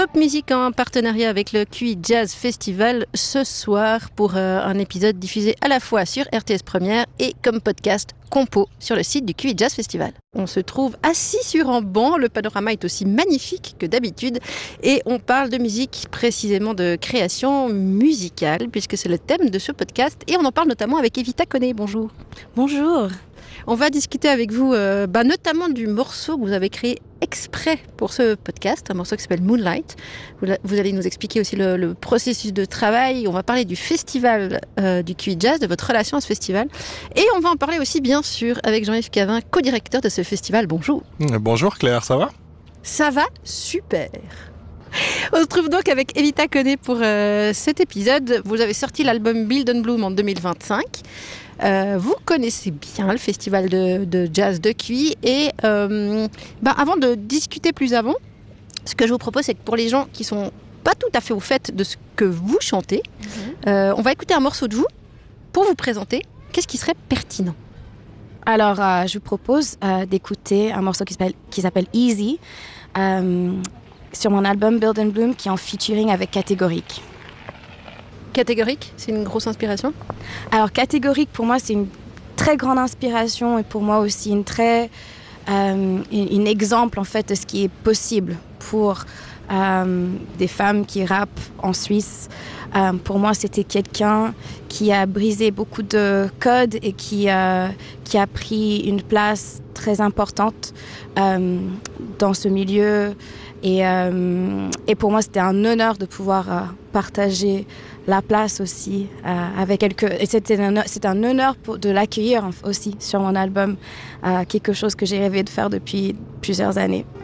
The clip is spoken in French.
Pop Music en partenariat avec le QI Jazz Festival ce soir pour un épisode diffusé à la fois sur RTS Première et comme podcast compo sur le site du QI Jazz Festival. On se trouve assis sur un banc, le panorama est aussi magnifique que d'habitude et on parle de musique, précisément de création musicale puisque c'est le thème de ce podcast et on en parle notamment avec Evita Koné. Bonjour. Bonjour. On va discuter avec vous notamment du morceau que vous avez créé exprès pour ce podcast, un morceau qui s'appelle Moonlight. Vous allez nous expliquer aussi le processus de travail. On va parler du festival du QI Jazz, de votre relation à ce festival. Et on va en parler aussi, bien sûr, avec Jean-Yves Cavin, co-directeur de ce festival. Bonjour. Bonjour Claire, ça va ? Ça va super. On se trouve donc avec Evita Koné pour cet épisode. Vous avez sorti l'album Build and Bloom en 2025. Vous connaissez bien le festival de jazz de QI et avant de discuter plus avant, ce que je vous propose c'est que pour les gens qui sont pas tout à fait au fait de ce que vous chantez, on va écouter un morceau de vous pour vous présenter. Qu'est-ce qui serait pertinent ? Alors, je vous propose d'écouter un morceau qui s'appelle Easy sur mon album Build and Bloom qui est en featuring avec Catégorique. Catégorique, c'est une grosse inspiration ? Alors, Catégorique, pour moi, c'est une très grande inspiration et pour moi aussi une exemple, en fait, de ce qui est possible pour des femmes qui rappent en Suisse. Pour moi, c'était quelqu'un qui a brisé beaucoup de codes et qui a pris une place très importante dans ce milieu. Et pour moi, c'était un honneur de pouvoir partager la place aussi avec et c'est un honneur de l'accueillir aussi sur mon album, quelque chose que j'ai rêvé de faire depuis plusieurs années.